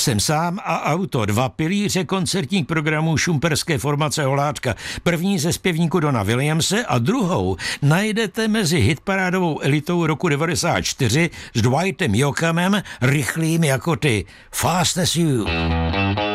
Jsem sám a autor, 2 pilíře koncertních programů šumperské formace Holátka. První ze zpěvníku Dona Williamse a druhou najdete mezi hitparádovou elitou roku 94 s Dwightem Yoakamem, rychlým jako ty. Fast as you.